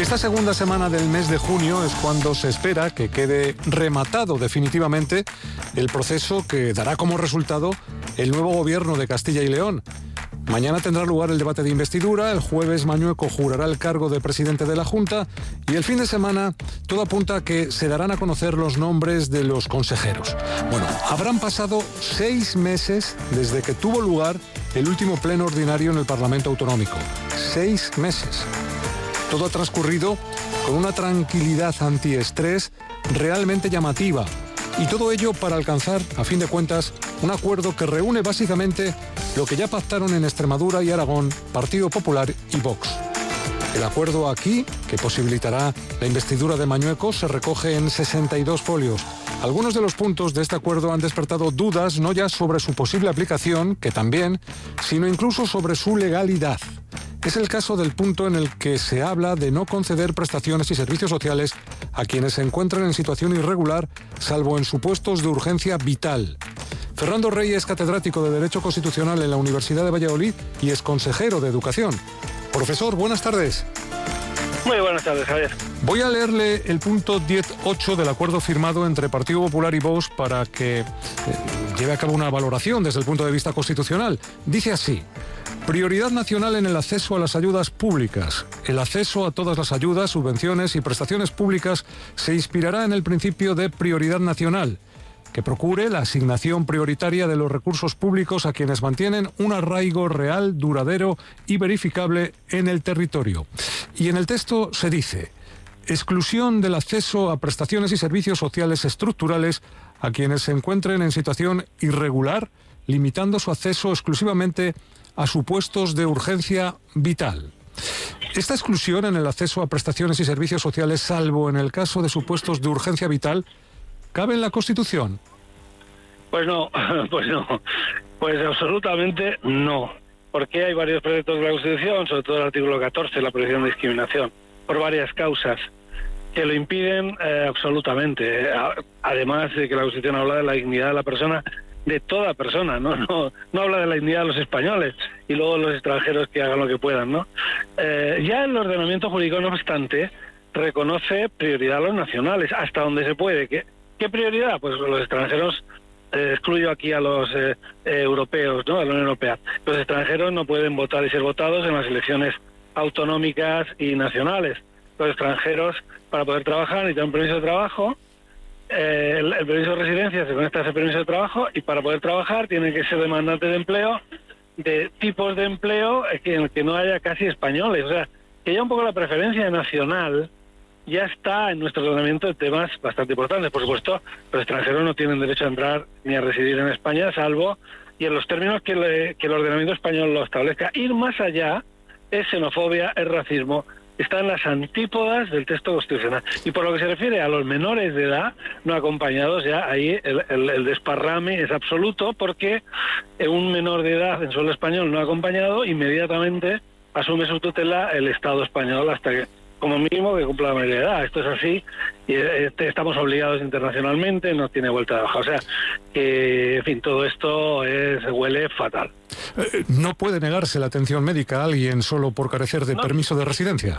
Esta segunda semana del mes de junio es cuando se espera que quede rematado definitivamente el proceso que dará como resultado el nuevo gobierno de Castilla y León. Mañana tendrá lugar el debate de investidura, el jueves Mañueco jurará el cargo de presidente de la Junta y el fin de semana todo apunta a que se darán a conocer los nombres de los consejeros. Bueno, habrán pasado 6 meses desde que tuvo lugar el último pleno ordinario en el Parlamento Autonómico. 6 meses. Todo ha transcurrido con una tranquilidad antiestrés realmente llamativa. Y todo ello para alcanzar, a fin de cuentas, un acuerdo que reúne básicamente lo que ya pactaron en Extremadura y Aragón, Partido Popular y Vox. El acuerdo aquí, que posibilitará la investidura de Mañueco, se recoge en 62 folios. Algunos de los puntos de este acuerdo han despertado dudas no ya sobre su posible aplicación, que también, sino incluso sobre su legalidad. Es el caso del punto en el que se habla de no conceder prestaciones y servicios sociales a quienes se encuentran en situación irregular, salvo en supuestos de urgencia vital. Fernando Rey es catedrático de Derecho Constitucional en la Universidad de Valladolid y es consejero de Educación. Profesor, buenas tardes. Muy buenas tardes, Javier. Voy a leerle el punto 10.8 del acuerdo firmado entre Partido Popular y Vox para que lleve a cabo una valoración desde el punto de vista constitucional. Dice así: prioridad nacional en el acceso a las ayudas públicas. El acceso a todas las ayudas, subvenciones y prestaciones públicas se inspirará en el principio de prioridad nacional, que procure la asignación prioritaria de los recursos públicos a quienes mantienen un arraigo real, duradero y verificable en el territorio. Y en el texto se dice: exclusión del acceso a prestaciones y servicios sociales estructurales a quienes se encuentren en situación irregular, limitando su acceso exclusivamente a supuestos de urgencia vital. Esta exclusión en el acceso a prestaciones y servicios sociales, salvo en el caso de supuestos de urgencia vital, ¿cabe en la Constitución? Pues no, pues absolutamente no, porque hay varios proyectos de la Constitución, sobre todo el artículo 14, la prohibición de discriminación, por varias causas que lo impiden absolutamente, además de que la Constitución habla de la dignidad de la persona, de toda persona, no habla de la dignidad de los españoles y luego los extranjeros que hagan lo que puedan, ¿no? Ya el ordenamiento jurídico, no obstante, reconoce prioridad a los nacionales, hasta donde se puede. ¿Qué prioridad? Pues los extranjeros, excluyo aquí a los europeos, ¿no? A la Unión Europea. Los extranjeros no pueden votar y ser votados en las elecciones autonómicas y nacionales. Los extranjeros, para poder trabajar, necesitan un permiso de trabajo. El permiso de residencia se conecta a ese permiso de trabajo y para poder trabajar tienen que ser demandantes de empleo, de tipos de empleo en el que no haya casi españoles. O sea, que ya un poco la preferencia nacional ya está en nuestro ordenamiento de temas bastante importantes. Por supuesto, los extranjeros no tienen derecho a entrar ni a residir en España, salvo, y en los términos que el ordenamiento español lo establezca. Ir más allá es xenofobia, es racismo, está en las antípodas del texto constitucional. Y por lo que se refiere a los menores de edad no acompañados, ya ahí el desparrame es absoluto, porque un menor de edad en suelo español no acompañado inmediatamente asume su tutela el Estado español hasta que, como mínimo, que cumpla la mayoría de edad. Esto es así y estamos obligados internacionalmente, no tiene vuelta de hoja. O sea, que, en fin, todo esto huele fatal. ¿No puede negarse la atención médica a alguien solo por carecer de permiso de residencia?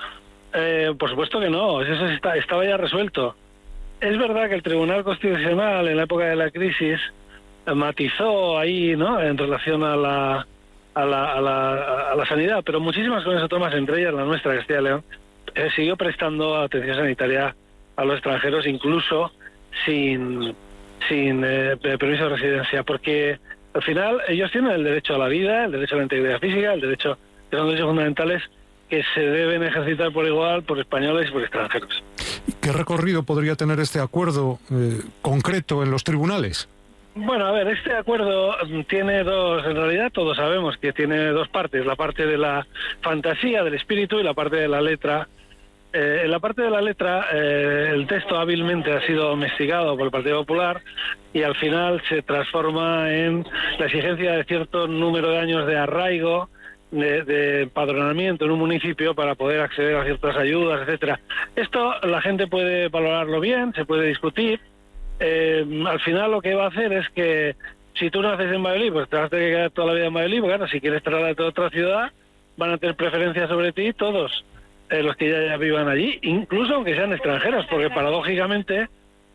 Por supuesto que no, eso estaba ya resuelto. Es verdad que el Tribunal Constitucional, en la época de la crisis, matizó ahí, ¿no?, en relación a la sanidad, pero muchísimas comunidades autónomas, entre ellas la nuestra, Castilla y León, siguió prestando atención sanitaria a los extranjeros, incluso sin permiso de residencia, porque al final ellos tienen el derecho a la vida, el derecho a la integridad física, el derecho, que son derechos fundamentales que se deben ejercitar por igual por españoles y por extranjeros. ¿Qué recorrido podría tener este acuerdo concreto en los tribunales? Bueno, a ver, este acuerdo tiene dos, en realidad todos sabemos que tiene dos partes, la parte de la fantasía, del espíritu, y la parte de la letra. En la parte de la letra, el texto hábilmente ha sido domesticado por el Partido Popular y al final se transforma en la exigencia de cierto número de años de arraigo, de empadronamiento en un municipio para poder acceder a ciertas ayudas, etcétera. Esto la gente puede valorarlo bien, se puede discutir. Al final lo que va a hacer es que si tú naces en Valladolid, pues te vas a tener que quedar toda la vida en Valladolid, porque claro, si quieres trasladarte a otra ciudad, van a tener preferencia sobre ti todos. los que ya vivan allí, incluso aunque sean extranjeros, porque paradójicamente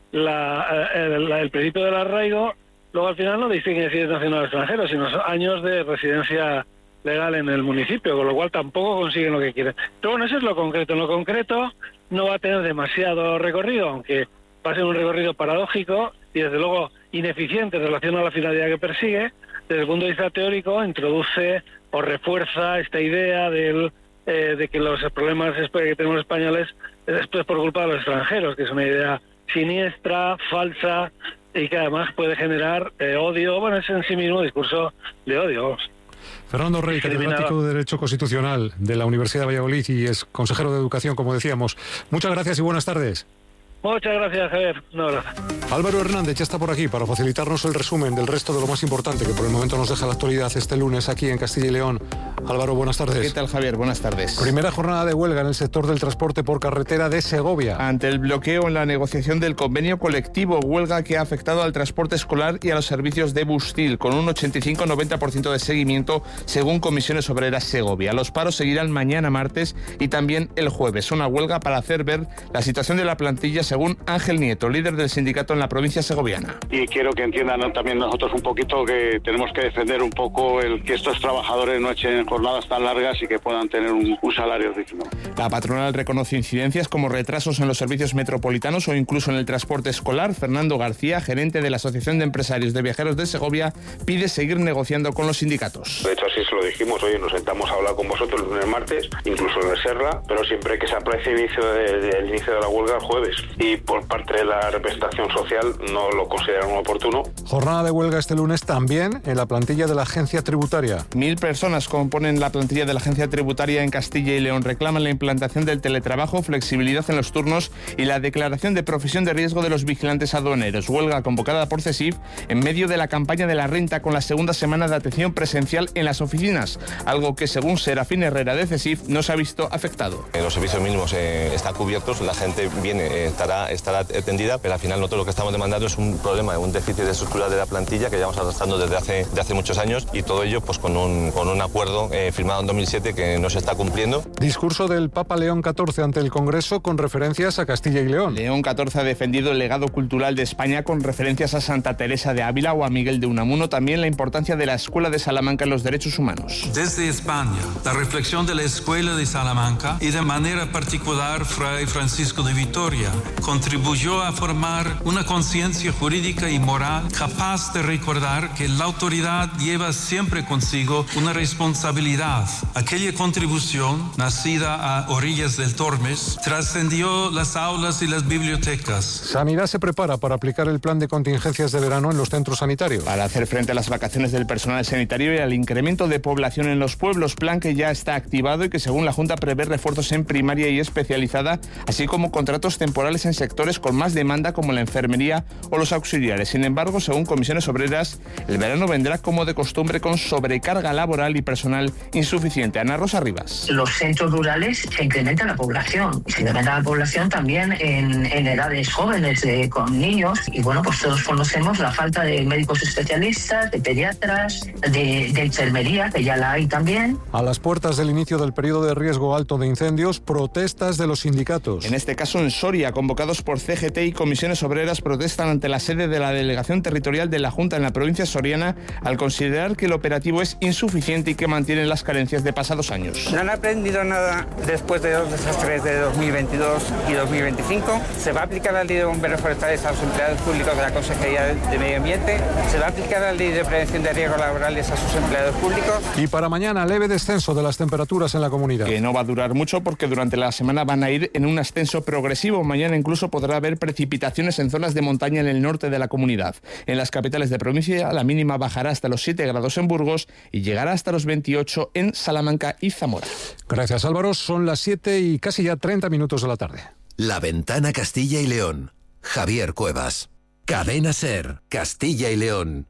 el principio del arraigo luego al final no distingue si es nacional o extranjero, sino años de residencia legal en el municipio, con lo cual tampoco consiguen lo que quieren. Pero bueno, eso es lo concreto. En lo concreto no va a tener demasiado recorrido, aunque va a ser un recorrido paradójico y desde luego ineficiente en relación a la finalidad que persigue. Desde el punto de vista teórico introduce o refuerza esta idea de que los problemas que tenemos los españoles es por culpa de los extranjeros, que es una idea siniestra, falsa y que además puede generar odio. Bueno, es en sí mismo un discurso de odio. Fernando Rey, catedrático de Derecho Constitucional de la Universidad de Valladolid y es consejero de Educación, como decíamos. Muchas gracias y buenas tardes. Muchas gracias, Javier. Un abrazo. Álvaro Hernández ya está por aquí para facilitarnos el resumen del resto de lo más importante que por el momento nos deja la actualidad este lunes aquí en Castilla y León. Álvaro, buenas tardes. ¿Qué tal, Javier? Buenas tardes. Primera jornada de huelga en el sector del transporte por carretera de Segovia. Ante el bloqueo en la negociación del convenio colectivo, huelga que ha afectado al transporte escolar y a los servicios de Bustil, con un 85-90% de seguimiento, según Comisiones Obreras Segovia. Los paros seguirán mañana martes y también el jueves. Una huelga para hacer ver la situación de la plantilla, según Ángel Nieto, líder del sindicato en la provincia segoviana. Y quiero que entiendan también nosotros un poquito que tenemos que defender un poco que estos trabajadores no echen jornadas tan largas y que puedan tener un salario digno. La patronal reconoce incidencias como retrasos en los servicios metropolitanos o incluso en el transporte escolar. Fernando García, gerente de la Asociación de Empresarios de Viajeros de Segovia, pide seguir negociando con los sindicatos. De hecho, así se lo dijimos, oye, nos sentamos a hablar con vosotros el lunes, martes, incluso en el Serra, pero siempre que se aprecie el inicio de la huelga el jueves. Y por parte de la representación social no lo consideran oportuno. Jornada de huelga este lunes también en la plantilla de la Agencia Tributaria. 1000 personas componen la plantilla de la Agencia Tributaria en Castilla y León. Reclaman la implantación del teletrabajo, flexibilidad en los turnos y la declaración de profesión de riesgo de los vigilantes aduaneros. Huelga convocada por CESIF en medio de la campaña de la renta, con la segunda semana de atención presencial en las oficinas, algo que según Serafín Herrera de CESIF no se ha visto afectado. Los servicios mínimos están cubiertos, la gente viene, estará atendida, pero al final nosotros lo que estamos demandando es un problema, un déficit estructural de la plantilla que llevamos arrastrando desde hace muchos años, y todo ello pues con un acuerdo firmado en 2007 que no se está cumpliendo. Discurso del Papa León XIV ante el Congreso con referencias a Castilla y León. León XIV ha defendido el legado cultural de España con referencias a Santa Teresa de Ávila o a Miguel de Unamuno, también la importancia de la Escuela de Salamanca en los derechos humanos. Desde España, la reflexión de la Escuela de Salamanca y de manera particular Fray Francisco de Vitoria contribuyó a formar una conciencia jurídica y moral capaz de recordar que la autoridad lleva siempre consigo una responsabilidad. Aquella contribución, nacida a orillas del Tormes, trascendió las aulas y las bibliotecas. Sanidad se prepara para aplicar el plan de contingencias de verano en los centros sanitarios. Para hacer frente a las vacaciones del personal sanitario y al incremento de población en los pueblos, plan que ya está activado y que según la Junta prevé refuerzos en primaria y especializada, así como contratos temporales en sectores con más demanda como la enfermería o los auxiliares. Sin embargo, según Comisiones Obreras, el verano vendrá como de costumbre con sobrecarga laboral y personal insuficiente. Ana Rosa Rivas. Los centros rurales se incrementa la población. Se incrementa la población también en edades jóvenes, con niños. Y bueno, pues todos conocemos la falta de médicos especialistas, de pediatras, de enfermería, que ya la hay también. A las puertas del inicio del periodo de riesgo alto de incendios, protestas de los sindicatos. En este caso en Soria, convocados por CGT y Comisiones Obreras, protestan ante la sede de la Delegación Territorial de la Junta en la provincia soriana al considerar que el operativo es insuficiente y que mantiene las carencias de pasados años. No han aprendido nada después de los desastres de 2022 y 2025. Se va a aplicar la ley de bomberos forestales a los empleados públicos de la Consejería de Medio Ambiente. Se va a aplicar la ley de prevención de riesgos laborales a sus empleados públicos. Y para mañana, leve descenso de las temperaturas en la comunidad. Que no va a durar mucho porque durante la semana van a ir en un ascenso progresivo. Mañana incluso podrá haber precipitaciones en zonas de montaña en el norte de la comunidad. En las capitales de provincia la mínima bajará hasta los 7 grados en Burgos y llegará hasta los 28 en Salamanca y Zamora. Gracias, Álvaro. Son las 7 y casi ya 30 minutos de la tarde. La Ventana Castilla y León. Javier Cuevas. Cadena SER, Castilla y León.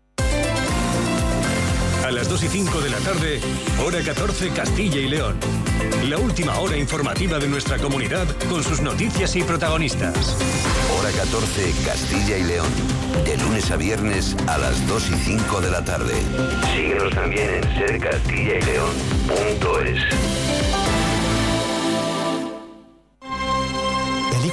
A las 2:05 de la tarde, hora 14 Castilla y León. La última hora informativa de nuestra comunidad con sus noticias y protagonistas. Hora 14 Castilla y León. De lunes a viernes a las 2:05 de la tarde. Síguenos también en sercastillaYleón.es.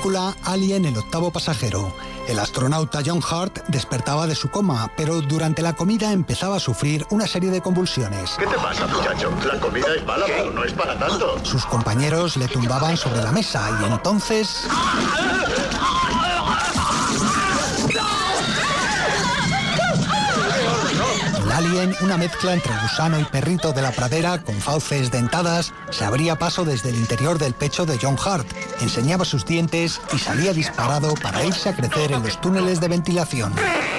película Alien, el octavo pasajero. El astronauta John Hurt despertaba de su coma, pero durante la comida empezaba a sufrir una serie de convulsiones. ¿Qué te pasa, muchacho? La comida es mala, pero no es para tanto. Sus compañeros le tumbaban sobre la mesa y entonces... El alien, una mezcla entre gusano y perrito de la pradera con fauces dentadas, se abría paso desde el interior del pecho de John Hurt, enseñaba sus dientes y salía disparado para irse a crecer en los túneles de ventilación.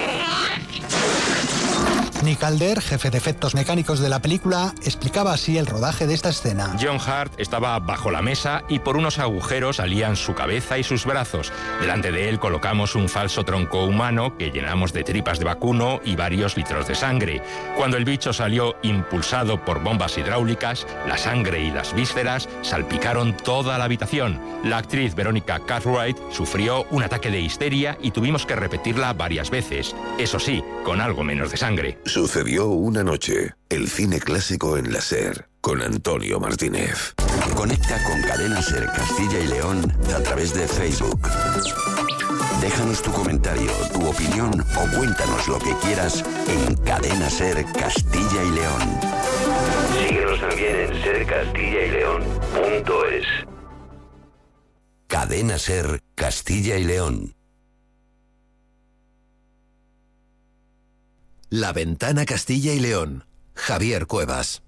Nick Calder, jefe de efectos mecánicos de la película, explicaba así el rodaje de esta escena. John Hurt estaba bajo la mesa y por unos agujeros salían su cabeza y sus brazos. Delante de él colocamos un falso tronco humano que llenamos de tripas de vacuno y varios litros de sangre. Cuando el bicho salió impulsado por bombas hidráulicas, la sangre y las vísceras salpicaron toda la habitación. La actriz Veronica Cartwright sufrió un ataque de histeria y tuvimos que repetirla varias veces. Eso sí, con algo menos de sangre. Sucedió una noche. El cine clásico en la SER, con Antonio Martínez. Conecta con Cadena SER Castilla y León a través de Facebook. Déjanos tu comentario, tu opinión o cuéntanos lo que quieras en Cadena SER Castilla y León. Síguenos también en sercastillaYleón.es. Cadena SER Castilla y León. La Ventana Castilla y León. Javier Cuevas.